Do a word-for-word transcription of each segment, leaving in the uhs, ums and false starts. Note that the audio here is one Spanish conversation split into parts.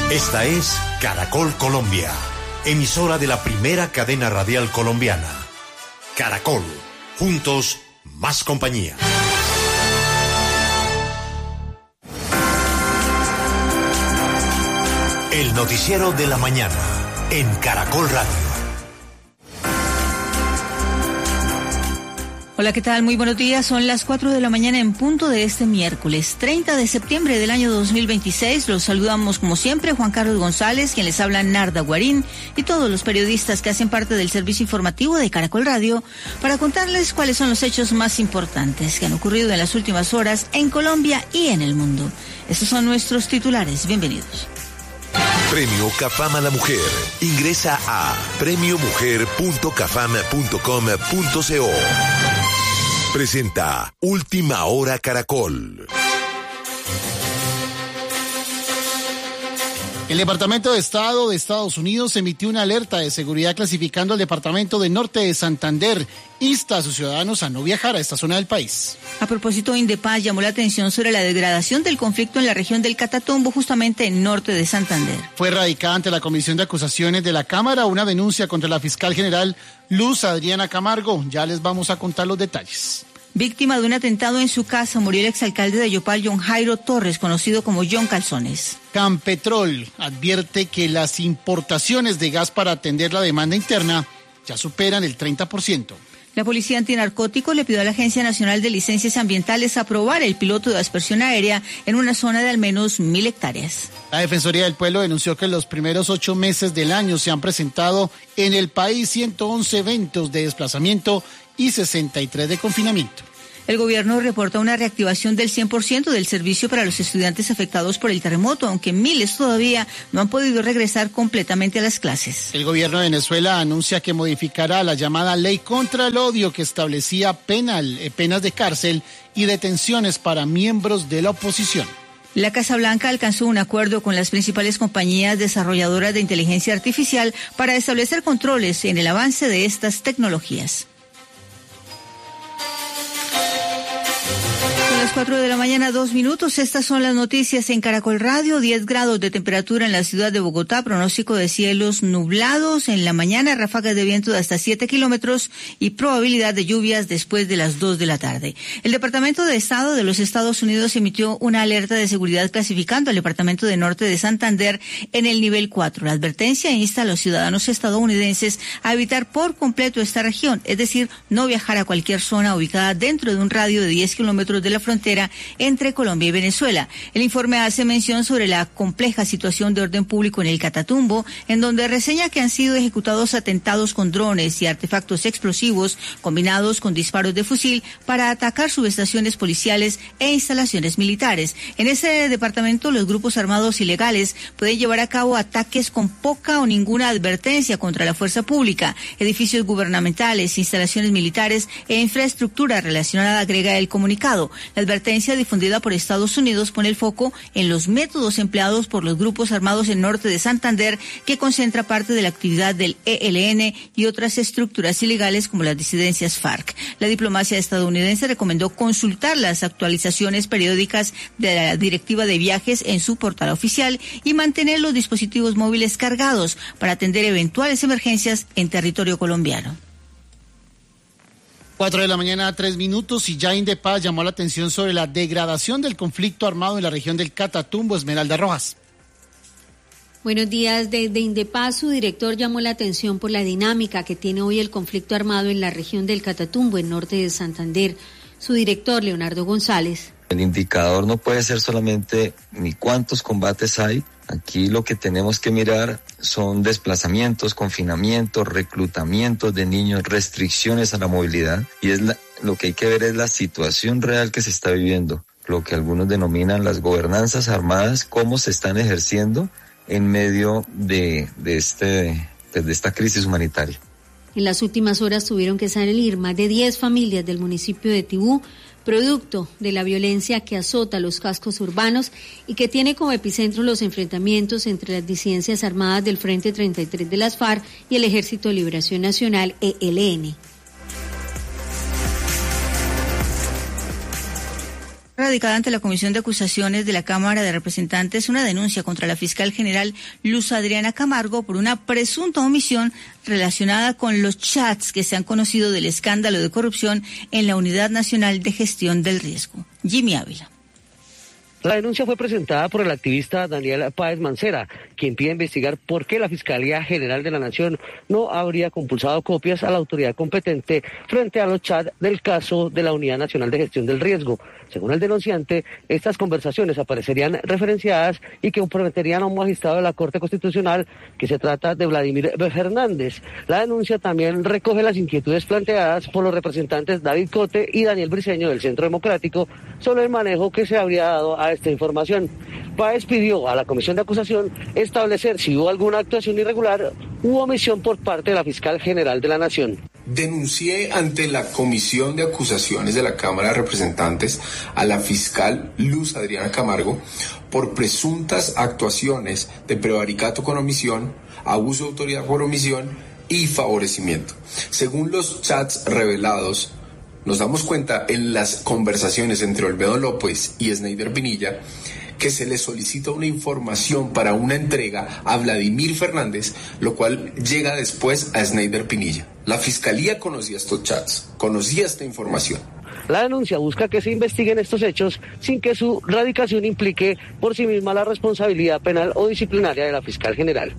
Esta es Caracol Colombia, emisora de la primera cadena radial colombiana. Caracol, juntos, más compañía. El noticiero de la mañana, en Caracol Radio. Hola, ¿qué tal? Muy buenos días. Son las cuatro de la mañana en punto de este miércoles, treinta de septiembre del año dos mil veintiséis. Los saludamos como siempre, Juan Carlos González, quien les habla Narda Guarín, y todos los periodistas que hacen parte del servicio informativo de Caracol Radio, para contarles cuáles son los hechos más importantes que han ocurrido en las últimas horas en Colombia y en el mundo. Estos son nuestros titulares. Bienvenidos. Premio CAFAM a la Mujer. Ingresa a premio mujer punto cafam punto com punto co. Presenta Última Hora Caracol. El Departamento de Estado de Estados Unidos emitió una alerta de seguridad clasificando al Departamento de Norte de Santander. Insta a sus ciudadanos a no viajar a esta zona del país. A propósito, Indepaz llamó la atención sobre la degradación del conflicto en la región del Catatumbo, justamente en norte de Santander. Fue radicada ante la Comisión de Acusaciones de la Cámara una denuncia contra la fiscal general Luz Adriana Camargo. Ya les vamos a contar los detalles. Víctima de un atentado en su casa murió el exalcalde de Yopal, John Jairo Torres, conocido como John Calzones. Campetrol advierte que las importaciones de gas para atender la demanda interna ya superan el treinta por ciento. La Policía Antinarcótico le pidió a la Agencia Nacional de Licencias Ambientales aprobar el piloto de aspersión aérea en una zona de al menos mil hectáreas. La Defensoría del Pueblo denunció que en los primeros ocho meses del año se han presentado en el país ciento once eventos de desplazamiento y sesenta y tres de confinamiento. El gobierno reporta una reactivación del cien por ciento del servicio para los estudiantes afectados por el terremoto, aunque miles todavía no han podido regresar completamente a las clases. El gobierno de Venezuela anuncia que modificará la llamada Ley contra el Odio, que establecía penal, eh, penas de cárcel y detenciones para miembros de la oposición. La Casa Blanca alcanzó un acuerdo con las principales compañías desarrolladoras de inteligencia artificial para establecer controles en el avance de estas tecnologías. cuatro de la mañana, dos minutos. Estas son las noticias en Caracol Radio. diez grados de temperatura en la ciudad de Bogotá, pronóstico de cielos nublados en la mañana, ráfagas de viento de hasta siete kilómetros y probabilidad de lluvias después de las dos de la tarde. El Departamento de Estado de los Estados Unidos emitió una alerta de seguridad clasificando al Departamento de Norte de Santander en el nivel cuatro. La advertencia insta a los ciudadanos estadounidenses a evitar por completo esta región, es decir, no viajar a cualquier zona ubicada dentro de un radio de diez kilómetros de la frontera entre Colombia y Venezuela. El informe hace mención sobre la compleja situación de orden público en el Catatumbo, en donde reseña que han sido ejecutados atentados con drones y artefactos explosivos combinados con disparos de fusil para atacar subestaciones policiales e instalaciones militares. En ese departamento, los grupos armados ilegales pueden llevar a cabo ataques con poca o ninguna advertencia contra la fuerza pública, edificios gubernamentales, instalaciones militares e infraestructura relacionada, agrega el comunicado. La advertencia difundida por Estados Unidos pone el foco en los métodos empleados por los grupos armados en norte de Santander, que concentra parte de la actividad del E L N y otras estructuras ilegales como las disidencias FARC. La diplomacia estadounidense recomendó consultar las actualizaciones periódicas de la Directiva de Viajes en su portal oficial y mantener los dispositivos móviles cargados para atender eventuales emergencias en territorio colombiano. Cuatro de la mañana, tres minutos, y ya Indepaz llamó la atención sobre la degradación del conflicto armado en la región del Catatumbo. Esmeralda Rojas. Buenos días. Desde Indepaz, su director llamó la atención por la dinámica que tiene hoy el conflicto armado en la región del Catatumbo, en norte de Santander. Su director, Leonardo González. El indicador no puede ser solamente ni cuántos combates hay. Aquí lo que tenemos que mirar son desplazamientos, confinamientos, reclutamientos de niños, restricciones a la movilidad, y es la, lo que hay que ver es la situación real que se está viviendo, lo que algunos denominan las gobernanzas armadas, cómo se están ejerciendo en medio de, de, este, de esta crisis humanitaria. En las últimas horas tuvieron que salir más de diez familias del municipio de Tibú, producto de la violencia que azota los cascos urbanos y que tiene como epicentro los enfrentamientos entre las disidencias armadas del Frente treinta y tres de las FARC y el Ejército de Liberación Nacional, E L N. radicada ante la Comisión de Acusaciones de la Cámara de Representantes una denuncia contra la fiscal general Luz Adriana Camargo por una presunta omisión relacionada con los chats que se han conocido del escándalo de corrupción en la Unidad Nacional de Gestión del Riesgo. Jimmy Ávila. La denuncia fue presentada por el activista Daniel Páez Mancera, quien pide investigar por qué la Fiscalía General de la Nación no habría compulsado copias a la autoridad competente frente a los chats del caso de la Unidad Nacional de Gestión del Riesgo. Según el denunciante, estas conversaciones aparecerían referenciadas y que comprometerían a un magistrado de la Corte Constitucional, que se trata de Vladimir Fernández. La denuncia también recoge las inquietudes planteadas por los representantes David Cote y Daniel Briceño del Centro Democrático sobre el manejo que se habría dado a esta información. Páez pidió a la Comisión de Acusación establecer si hubo alguna actuación irregular u omisión por parte de la Fiscal General de la Nación. Denuncié ante la Comisión de Acusaciones de la Cámara de Representantes a la fiscal Luz Adriana Camargo por presuntas actuaciones de prevaricato con omisión, abuso de autoridad por omisión y favorecimiento. Según los chats revelados, nos damos cuenta en las conversaciones entre Olmedo López y Sneider Pinilla que se le solicita una información para una entrega a Vladimir Fernández, lo cual llega después a Sneider Pinilla. La Fiscalía conocía estos chats, conocía esta información. La denuncia busca que se investiguen estos hechos sin que su radicación implique por sí misma la responsabilidad penal o disciplinaria de la fiscal general.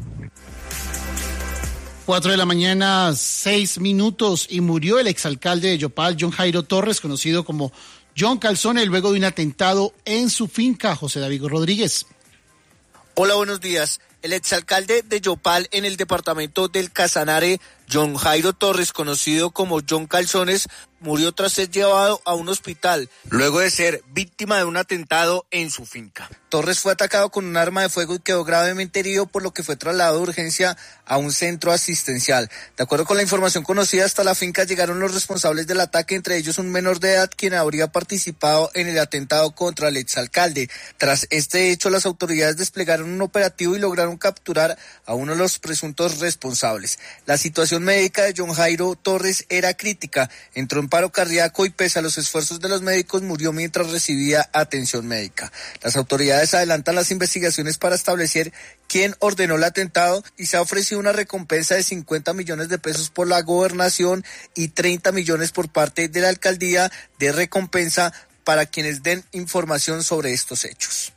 Cuatro de la mañana, seis minutos, y murió el exalcalde de Yopal, John Jairo Torres, conocido como John Calzone, luego de un atentado en su finca. José David Rodríguez. Hola, buenos días. El exalcalde de Yopal en el departamento del Casanare, John Jairo Torres, conocido como John Calzones, murió tras ser llevado a un hospital, luego de ser víctima de un atentado en su finca. Torres fue atacado con un arma de fuego y quedó gravemente herido, por lo que fue trasladado de urgencia a un centro asistencial. De acuerdo con la información conocida, hasta la finca llegaron los responsables del ataque, entre ellos un menor de edad quien habría participado en el atentado contra el exalcalde. Tras este hecho, las autoridades desplegaron un operativo y lograron capturar a uno de los presuntos responsables. La situación médica de John Jairo Torres era crítica, entró en paro cardíaco y pese a los esfuerzos de los médicos murió mientras recibía atención médica. Las autoridades adelantan las investigaciones para establecer quién ordenó el atentado y se ha ofrecido una recompensa de cincuenta millones de pesos por la gobernación y treinta millones por parte de la alcaldía de recompensa para quienes den información sobre estos hechos.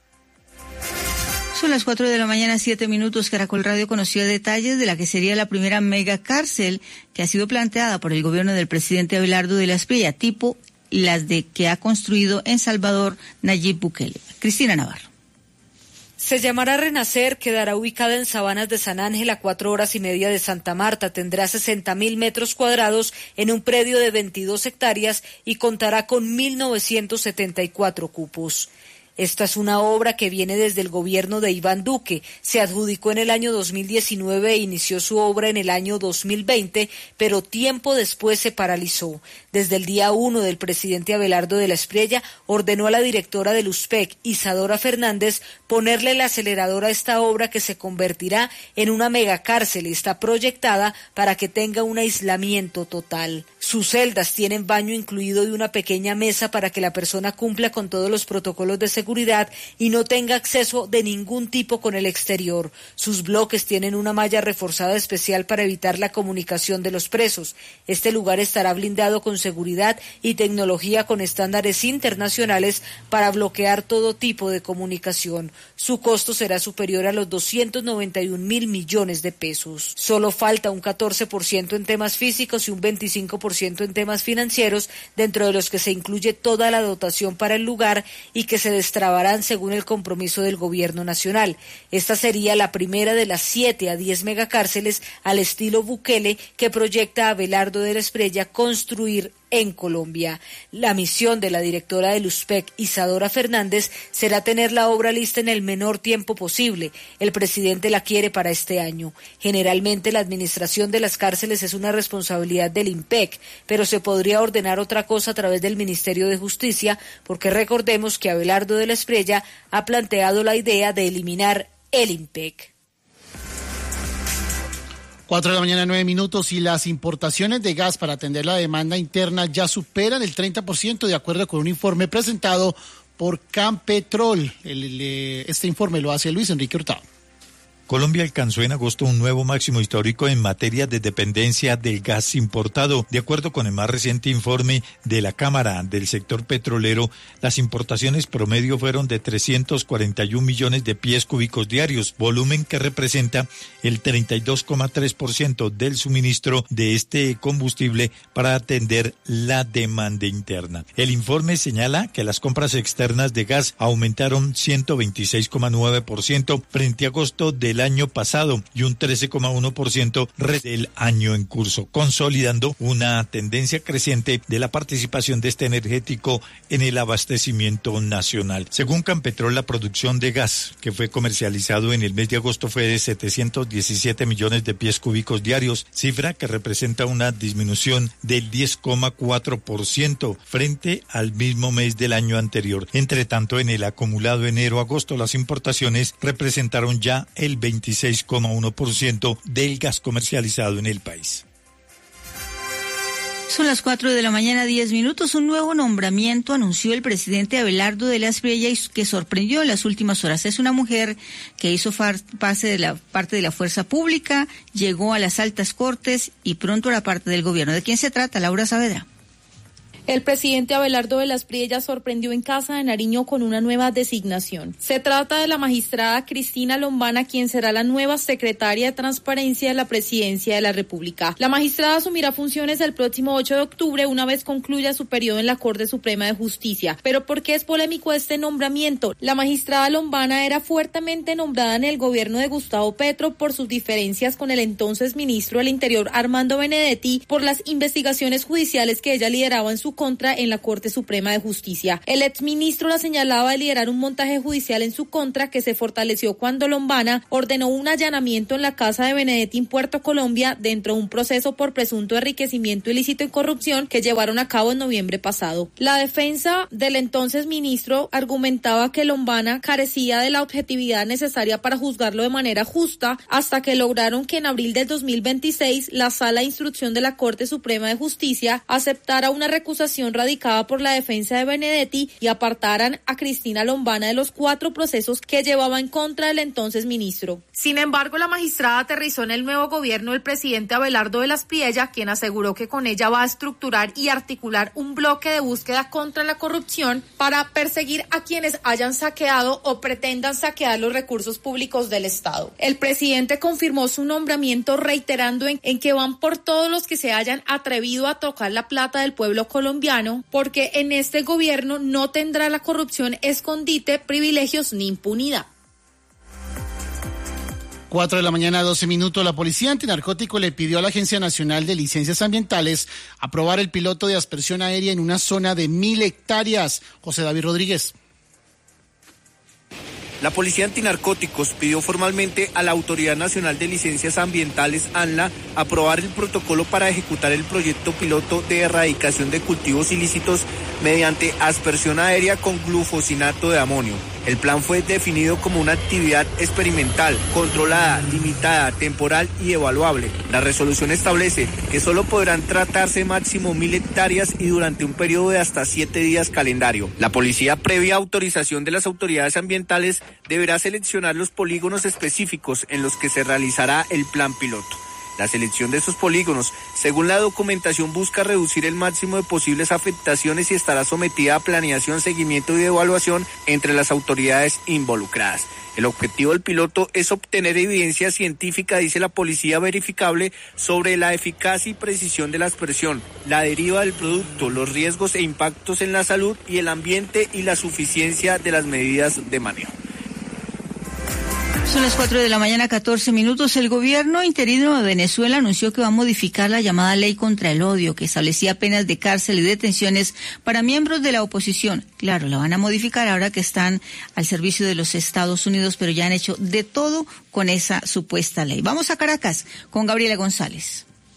Son las cuatro de la mañana, siete minutos. Caracol Radio conoció detalles de la que sería la primera mega cárcel que ha sido planteada por el gobierno del presidente Abelardo de la Espriella, tipo las de que ha construido en Salvador Nayib Bukele. Cristina Navarro. Se llamará Renacer, quedará ubicada en Sabanas de San Ángel, a cuatro horas y media de Santa Marta, tendrá sesenta mil metros cuadrados en un predio de veintidós hectáreas y contará con mil novecientos setenta y cuatro cupos. Esta es una obra que viene desde el gobierno de Iván Duque. Se adjudicó en el año dos mil diecinueve e inició su obra en el año dos mil veinte, pero tiempo después se paralizó. Desde el día uno, del presidente Abelardo de la Espriella ordenó a la directora del U S P E C, Isadora Fernández, ponerle el acelerador a esta obra, que se convertirá en una megacárcel y está proyectada para que tenga un aislamiento total. Sus celdas tienen baño incluido y una pequeña mesa para que la persona cumpla con todos los protocolos de seguridad y no tenga acceso de ningún tipo con el exterior. Sus bloques tienen una malla reforzada especial para evitar la comunicación de los presos. Este lugar estará blindado con seguridad y tecnología con estándares internacionales para bloquear todo tipo de comunicación. Su costo será superior a los doscientos noventa y un mil millones de pesos. Solo falta un catorce por ciento en temas físicos y un veinticinco por ciento en temas financieros, dentro de los que se incluye toda la dotación para el lugar y que se destrabarán según el compromiso del gobierno nacional. Esta sería la primera de las siete a diez megacárceles al estilo Bukele que proyecta Abelardo de la Espriella construir en Colombia. La misión de la directora del U S P E C, Isadora Fernández, será tener la obra lista en el menor tiempo posible. El presidente la quiere para este año. Generalmente la administración de las cárceles es una responsabilidad del I N P E C, pero se podría ordenar otra cosa a través del Ministerio de Justicia, porque recordemos que Abelardo de la Espriella ha planteado la idea de eliminar el I N P E C. Cuatro de la mañana, nueve minutos, y las importaciones de gas para atender la demanda interna ya superan el treinta por ciento, de acuerdo con un informe presentado por Campetrol. El, el, este informe lo hace Luis Enrique Hurtado. Colombia alcanzó en agosto un nuevo máximo histórico en materia de dependencia del gas importado. De acuerdo con el más reciente informe de la Cámara del sector petrolero, las importaciones promedio fueron de trescientos cuarenta y un millones de pies cúbicos diarios, volumen que representa el treinta y dos coma tres por ciento del suministro de este combustible para atender la demanda interna. El informe señala que las compras externas de gas aumentaron ciento veintiséis coma nueve por ciento frente a agosto del año pasado y un trece coma uno por ciento del año en curso, consolidando una tendencia creciente de la participación de este energético en el abastecimiento nacional. Según Campetrol, la producción de gas que fue comercializado en el mes de agosto fue de setecientos diecisiete millones de pies cúbicos diarios, cifra que representa una disminución del diez coma cuatro por ciento frente al mismo mes del año anterior. Entre tanto, en el acumulado enero-agosto, las importaciones representaron ya el veintiséis coma uno por ciento del gas comercializado en el país. Son las cuatro de la mañana, diez minutos. Un nuevo nombramiento anunció el presidente Abelardo de las Priellas que sorprendió en las últimas horas. Es una mujer que hizo parte de la parte de la fuerza pública, llegó a las altas cortes y pronto a la parte del gobierno. ¿De quién se trata? Laura Saavedra. El presidente Abelardo de las Priellas sorprendió en Casa de Nariño con una nueva designación. Se trata de la magistrada Cristina Lombana, quien será la nueva secretaria de Transparencia de la Presidencia de la República. La magistrada asumirá funciones el próximo ocho de octubre, una vez concluya su periodo en la Corte Suprema de Justicia. Pero ¿por qué es polémico este nombramiento? La magistrada Lombana era fuertemente nombrada en el gobierno de Gustavo Petro por sus diferencias con el entonces ministro del Interior, Armando Benedetti, por las investigaciones judiciales que ella lideraba en su contra en la Corte Suprema de Justicia. El exministro la señalaba de liderar un montaje judicial en su contra que se fortaleció cuando Lombana ordenó un allanamiento en la casa de Benedetti en Puerto Colombia dentro de un proceso por presunto enriquecimiento ilícito y corrupción que llevaron a cabo en noviembre pasado. La defensa del entonces ministro argumentaba que Lombana carecía de la objetividad necesaria para juzgarlo de manera justa hasta que lograron que en abril del dos mil veintiséis la Sala de Instrucción de la Corte Suprema de Justicia aceptara una recusación radicada por la defensa de Benedetti y apartaran a Cristina Lombana de los cuatro procesos que llevaba en contra del entonces ministro. Sin embargo, la magistrada aterrizó en el nuevo gobierno del presidente Abelardo de las Priellas, quien aseguró que con ella va a estructurar y articular un bloque de búsqueda contra la corrupción para perseguir a quienes hayan saqueado o pretendan saquear los recursos públicos del Estado. El presidente confirmó su nombramiento reiterando en, en que van por todos los que se hayan atrevido a tocar la plata del pueblo colombiano, porque en este gobierno no tendrá la corrupción escondite, privilegios ni impunidad. Cuatro de la mañana, doce minutos. La Policía Antinarcótico le pidió a la Agencia Nacional de Licencias Ambientales aprobar el piloto de aspersión aérea en una zona de mil hectáreas. José David Rodríguez. La Policía Antinarcóticos pidió formalmente a la Autoridad Nacional de Licencias Ambientales, ANLA, aprobar el protocolo para ejecutar el proyecto piloto de erradicación de cultivos ilícitos mediante aspersión aérea con glufosinato de amonio. El plan fue definido como una actividad experimental, controlada, limitada, temporal y evaluable. La resolución establece que solo podrán tratarse máximo mil hectáreas y durante un periodo de hasta siete días calendario. La policía, previa autorización de las autoridades ambientales, deberá seleccionar los polígonos específicos en los que se realizará el plan piloto. La selección de esos polígonos, según la documentación, busca reducir el máximo de posibles afectaciones y estará sometida a planeación, seguimiento y evaluación entre las autoridades involucradas. El objetivo del piloto es obtener evidencia científica, dice la policía, verificable sobre la eficacia y precisión de la aspersión, la deriva del producto, los riesgos e impactos en la salud y el ambiente y la suficiencia de las medidas de manejo. Son las cuatro de la mañana, catorce minutos. El gobierno interino de Venezuela anunció que va a modificar la llamada ley contra el odio, que establecía penas de cárcel y detenciones para miembros de la oposición. Claro, la van a modificar ahora que están al servicio de los Estados Unidos, pero ya han hecho de todo con esa supuesta ley. Vamos a Caracas con Gabriela González.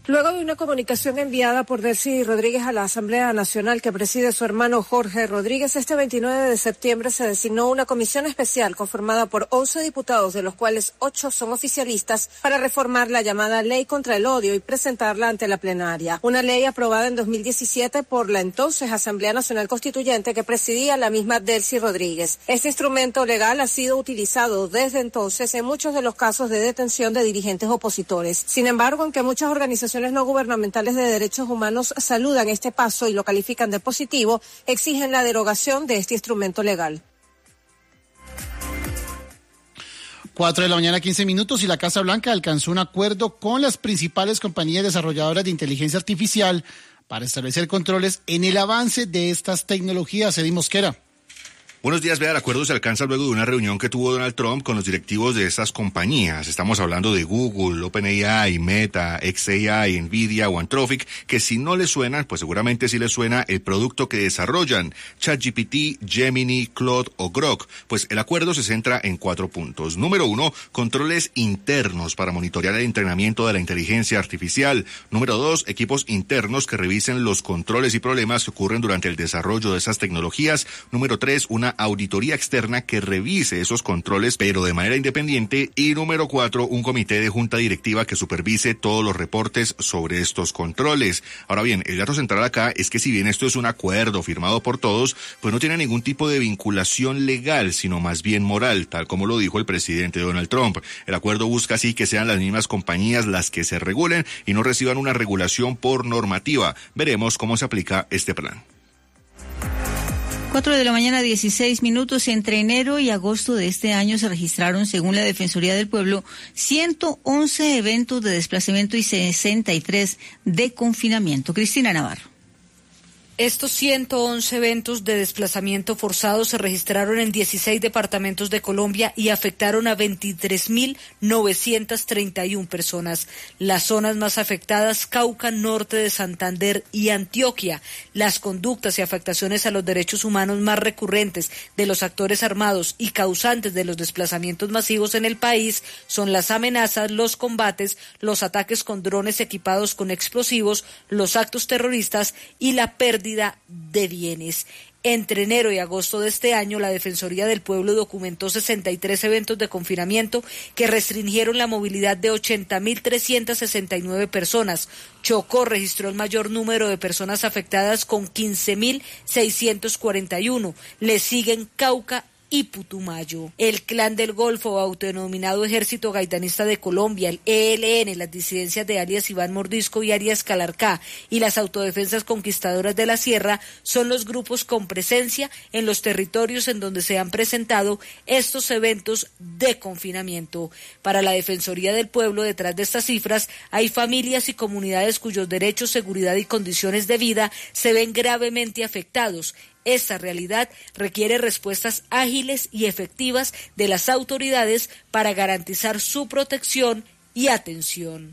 Luego de una comunicación enviada por Delcy Rodríguez a la Asamblea Nacional que preside su hermano Jorge Rodríguez, este veintinueve de septiembre se designó una comisión especial conformada por once diputados, de los cuales ocho son oficialistas, para reformar la llamada Ley contra el Odio y presentarla ante la plenaria. Una ley aprobada en dos mil diecisiete por la entonces Asamblea Nacional Constituyente que presidía la misma Delcy Rodríguez. Este instrumento legal ha sido utilizado desde entonces en muchos de los casos de detención de dirigentes opositores. Sin embargo, aunque muchas organizaciones no gubernamentales de derechos humanos saludan este paso y lo califican de positivo, exigen la derogación de este instrumento legal. Cuatro de la mañana, quince minutos, y la Casa Blanca alcanzó un acuerdo con las principales compañías desarrolladoras de inteligencia artificial para establecer controles en el avance de estas tecnologías. Edith Mosquera. Buenos días, vea, el acuerdo se alcanza luego de una reunión que tuvo Donald Trump con los directivos de estas compañías. Estamos hablando de Google, OpenAI, Meta, xAI, Nvidia o Anthropic, que si no les suenan, pues seguramente sí les suena el producto que desarrollan, ChatGPT, Gemini, Claude o Grok. Pues el acuerdo se centra en cuatro puntos. Número uno, controles internos para monitorear el entrenamiento de la inteligencia artificial. Número dos, equipos internos que revisen los controles y problemas que ocurren durante el desarrollo de esas tecnologías. Número tres, una auditoría externa que revise esos controles, pero de manera independiente. Y número cuatro, un comité de junta directiva que supervise todos los reportes sobre estos controles. Ahora bien, el dato central acá es que si bien esto es un acuerdo firmado por todos, pues no tiene ningún tipo de vinculación legal, sino más bien moral, tal como lo dijo el presidente Donald Trump. El acuerdo busca así que sean las mismas compañías las que se regulen y no reciban una regulación por normativa. Veremos cómo se aplica este plan. Cuatro de la mañana, dieciséis minutos. Entre enero y agosto de este año se registraron, según la Defensoría del Pueblo, ciento once eventos de desplazamiento y sesenta y tres de confinamiento. Cristina Navarro. Estos ciento once eventos de desplazamiento forzado se registraron en dieciséis departamentos de Colombia y afectaron a veintitrés mil novecientas treinta y una personas. Las zonas más afectadas, Cauca, norte de Santander y Antioquia. Las conductas y afectaciones a los derechos humanos más recurrentes de los actores armados y causantes de los desplazamientos masivos en el país son las amenazas, los combates, los ataques con drones equipados con explosivos, los actos terroristas y la pérdida de bienes. Entre enero y agosto de este año, la Defensoría del Pueblo documentó sesenta y tres eventos de confinamiento que restringieron la movilidad de ochenta mil trescientas sesenta y nueve personas. Chocó registró el mayor número de personas afectadas con quince mil seiscientos cuarenta y uno. Le siguen Cauca y Putumayo. El Clan del Golfo, autodenominado Ejército Gaitanista de Colombia, el E L N, las disidencias de alias Iván Mordisco y alias Calarcá y las autodefensas conquistadoras de la Sierra son los grupos con presencia en los territorios en donde se han presentado estos eventos de confinamiento. Para la Defensoría del Pueblo, detrás de estas cifras hay familias y comunidades cuyos derechos, seguridad y condiciones de vida se ven gravemente afectados. Esta realidad requiere respuestas ágiles y efectivas de las autoridades para garantizar su protección y atención.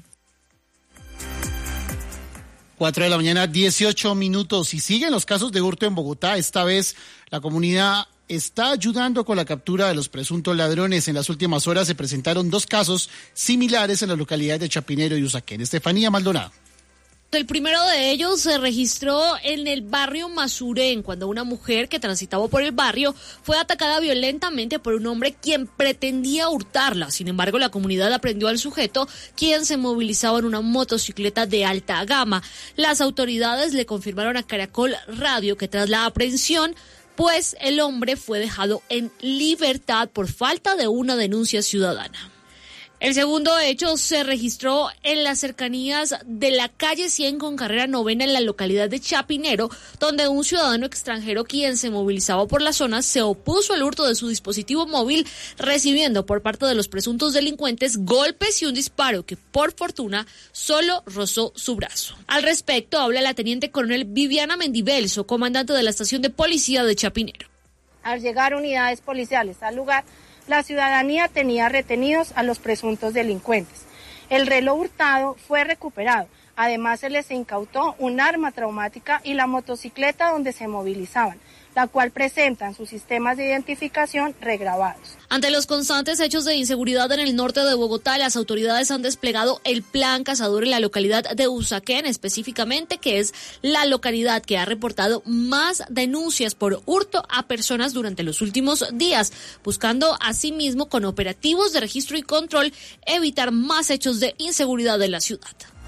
Cuatro de la mañana, dieciocho minutos. Y siguen los casos de hurto en Bogotá. Esta vez la comunidad está ayudando con la captura de los presuntos ladrones. En las últimas horas se presentaron dos casos similares en las localidades de Chapinero y Usaquén. Estefanía Maldonado. El primero de ellos se registró en el barrio Masurén, cuando una mujer que transitaba por el barrio fue atacada violentamente por un hombre quien pretendía hurtarla. Sin embargo, la comunidad aprendió al sujeto, quien se movilizaba en una motocicleta de alta gama. Las autoridades le confirmaron a Caracol Radio que tras la aprehensión, pues el hombre fue dejado en libertad por falta de una denuncia ciudadana. El segundo hecho se registró en las cercanías de la calle cien con carrera novena en la localidad de Chapinero, donde un ciudadano extranjero quien se movilizaba por la zona se opuso al hurto de su dispositivo móvil, recibiendo por parte de los presuntos delincuentes golpes y un disparo que por fortuna solo rozó su brazo. Al respecto habla la teniente coronel Viviana Mendivelso, comandante de la estación de policía de Chapinero. Al llegar unidades policiales al lugar, la ciudadanía tenía retenidos a los presuntos delincuentes. El reloj hurtado fue recuperado. Además, se les incautó un arma traumática y la motocicleta donde se movilizaban. la cual presentan sus sistemas de identificación regrabados. Ante los constantes hechos de inseguridad en el norte de Bogotá, las autoridades han desplegado el Plan Cazador en la localidad de Usaquén, específicamente, que es la localidad que ha reportado más denuncias por hurto a personas durante los últimos días, buscando asimismo con operativos de registro y control evitar más hechos de inseguridad en la ciudad.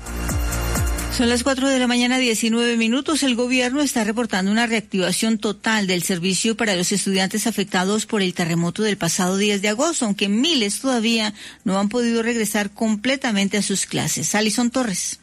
Son las cuatro de la mañana, diecinueve minutos. El gobierno está reportando una reactivación total del servicio para los estudiantes afectados por el terremoto del pasado diez de agosto, aunque miles todavía no han podido regresar completamente a sus clases. Alison Torres.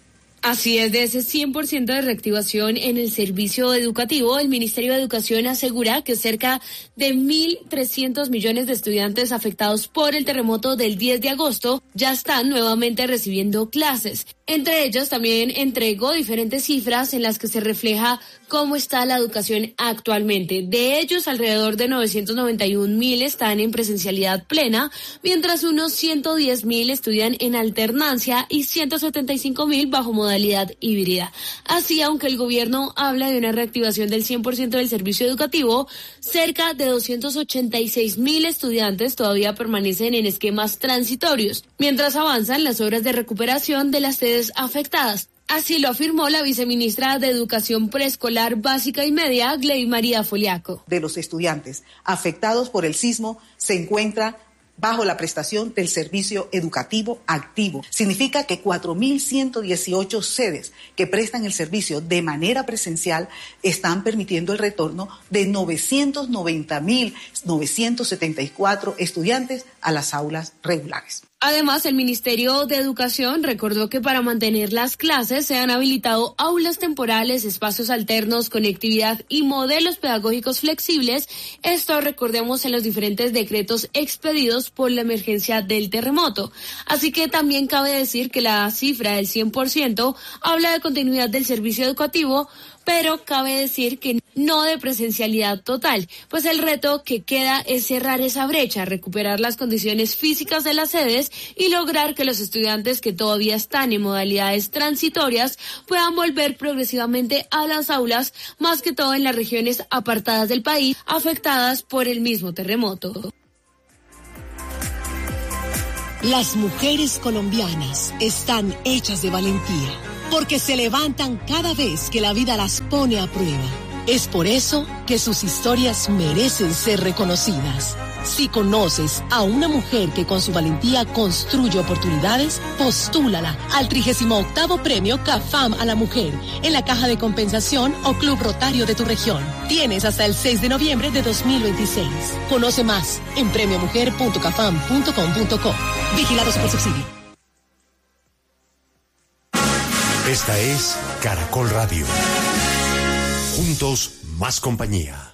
Así es, de ese cien por ciento de reactivación en el servicio educativo, el Ministerio de Educación asegura que cerca de mil trescientos millones de estudiantes afectados por el terremoto del diez de agosto ya están nuevamente recibiendo clases. Entre ellos también entregó diferentes cifras en las que se refleja cómo está la educación actualmente. De ellos, alrededor de novecientos noventa y un mil están en presencialidad plena, mientras unos ciento diez mil estudian en alternancia y ciento setenta y cinco mil bajo modalidad híbrida. Así, aunque el gobierno habla de una reactivación del cien por ciento del servicio educativo, cerca de doscientos ochenta y seis mil estudiantes todavía permanecen en esquemas transitorios, mientras avanzan las obras de recuperación de las sedes afectadas. Así lo afirmó la viceministra de Educación Preescolar Básica y Media, Gley María Foliaco. De los estudiantes afectados por el sismo se encuentra bajo la prestación del servicio educativo activo. Significa que cuatro mil ciento dieciocho sedes que prestan el servicio de manera presencial están permitiendo el retorno de novecientos noventa mil novecientos setenta y cuatro estudiantes a las aulas regulares. Además, el Ministerio de Educación recordó que para mantener las clases se han habilitado aulas temporales, espacios alternos, conectividad y modelos pedagógicos flexibles. Esto, recordemos, en los diferentes decretos expedidos por la emergencia del terremoto. Así que también cabe decir que la cifra del cien por ciento habla de continuidad del servicio educativo, pero cabe decir que no de presencialidad total, pues el reto que queda es cerrar esa brecha, recuperar las condiciones físicas de las sedes y lograr que los estudiantes que todavía están en modalidades transitorias puedan volver progresivamente a las aulas, más que todo en las regiones apartadas del país afectadas por el mismo terremoto. Las mujeres colombianas están hechas de valentía, porque se levantan cada vez que la vida las pone a prueba. Es por eso que sus historias merecen ser reconocidas. Si conoces a una mujer que con su valentía construye oportunidades, postúlala al trigésimo octavo Premio CAFAM a la Mujer en la Caja de Compensación o Club Rotario de tu región. Tienes hasta el seis de noviembre de dos mil veintiséis. Conoce más en premio mujer punto cafam punto com punto co. Vigilado Supersubsidio. Esta es Caracol Radio. Juntos, más compañía.